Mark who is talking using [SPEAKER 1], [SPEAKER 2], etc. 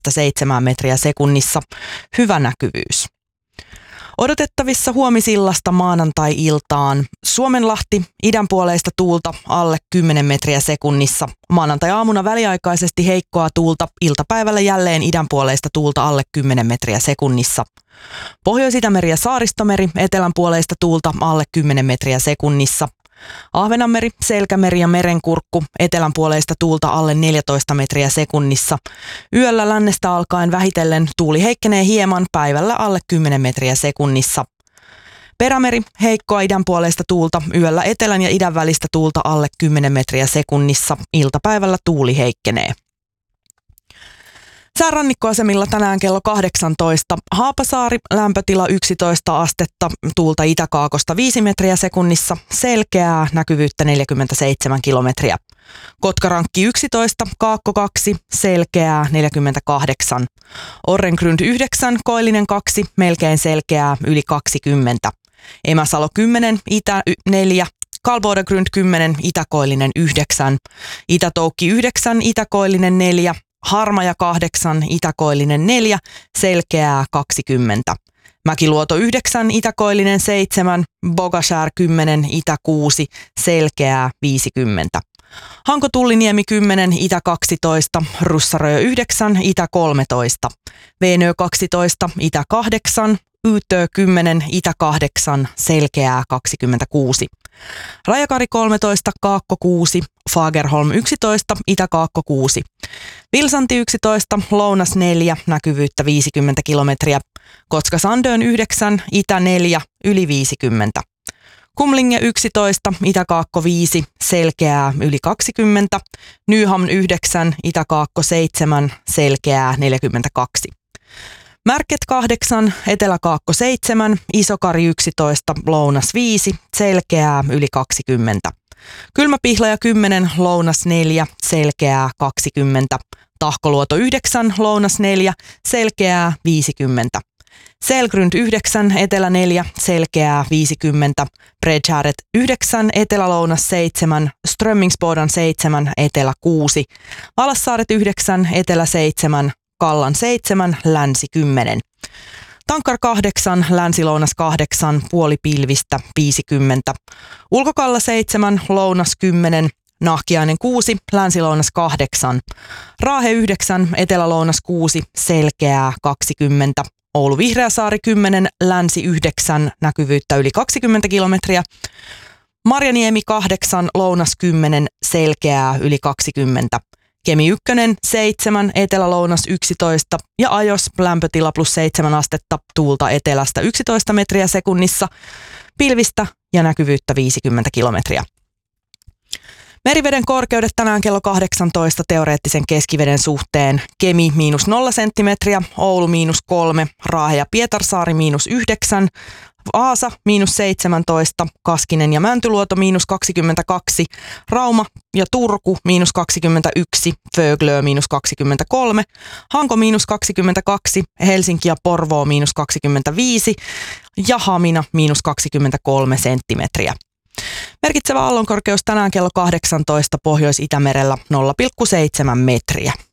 [SPEAKER 1] 7 metriä sekunnissa. Hyvä näkyvyys. Odotettavissa huomisillasta maanantai-iltaan. Suomenlahti, idänpuoleista tuulta alle 10 metriä sekunnissa. Maanantai-aamuna väliaikaisesti heikkoa tuulta, iltapäivällä jälleen idänpuoleista tuulta alle 10 metriä sekunnissa. Pohjois-Itämeri ja Saaristomeri, etelänpuoleista tuulta alle 10 metriä sekunnissa. Ahvenanmeri, Selkämeri ja Merenkurkku, etelänpuoleista tuulta alle 14 metriä sekunnissa. Yöllä lännestä alkaen vähitellen tuuli heikkenee hieman, päivällä alle 10 metriä sekunnissa. Perämeri, heikkoa idänpuoleista tuulta, yöllä etelän ja idän välistä tuulta alle 10 metriä sekunnissa. Iltapäivällä tuuli heikkenee. Säärannikkoasemilla tänään kello 18. Haapasaari, lämpötila 11 astetta, tuulta itäkaakosta 5 metriä sekunnissa, selkeää, näkyvyyttä 47 kilometriä. Kotkarankki 11, Kaakko 2, selkeää, 48. Orrengrund 9, Koillinen 2, melkein selkeää, yli 20. Emäsalo 10, Itä 4, Kalbodagrund 10, Itäkoillinen 9, Itätoukki 9, Itäkoillinen 4, Harmaja 8, Itäkoillinen 4, selkeää 20. Mäkiluoto 9, Itäkoillinen 7, Bogashär 10, Itä 6, selkeää 50. Hanko-Tulliniemi 10, Itä 12, Russarö 9, Itä 13, Veenö 12, Itä 8, Yytö 10, Itä 8, selkeää 26. Rajakari 13, Kaakko 6, Fagerholm 11, Itä-Kaakko 6. Vilsanti 11, Lounas 4, näkyvyyttä 50 kilometriä. Kotka-Sandön 9, Itä 4, yli 50. Kumlinge 11, Itä-Kaakko 5, selkeää yli 20. Nyhamn 9, Itä-Kaakko 7, selkeää 42. Märket 8, Etelä-Kaakko 7, Isokari 11, Lounas 5, selkeää yli 20. Kylmäpihlaja 10, Lounas 4, selkeää 20. Tahkoluoto 9, Lounas 4, selkeää 50. Selgrund 9, Etelä 4, selkeää 50. Bredshäret 9, Etelä-Lounas 7, Strömmingsbodan 7, Etelä 6. Valassaaret 9, Etelä 7, Kallan 7, Länsi 10. Tankkar 8, Länsi-Lounas 8, puolipilvistä 50. Ulkokalla 7, Lounas 10, Nahkiainen 6, Länsi-Lounas 8. Raahe 9, Etelä-Lounas 6, selkeää 20. Oulu Vihreäsaari 10, Länsi 9, näkyvyyttä yli 20 kilometriä. Marjaniemi 8, Lounas 10, selkeää yli 20. Kemi 1, 7, Etelä-Lounas 11 ja Ajos lämpötila plus 7 astetta, tuulta etelästä 11 metriä sekunnissa, pilvistä ja näkyvyyttä 50 kilometriä. Meriveden korkeudet tänään kello 18 teoreettisen keskiveden suhteen. Kemi -0 senttimetriä, Oulu -3, Raahe ja Pietarsaari -9, Vaasa -17, Kaskinen ja Mäntyluoto -22, Rauma ja Turku -21, Föglö -23, Hanko -22, Helsinki ja Porvoo -25 ja Hamina -23 senttimetriä. Merkitsevä aallonkorkeus tänään kello 18 Pohjois-Itämerellä 0,7 metriä.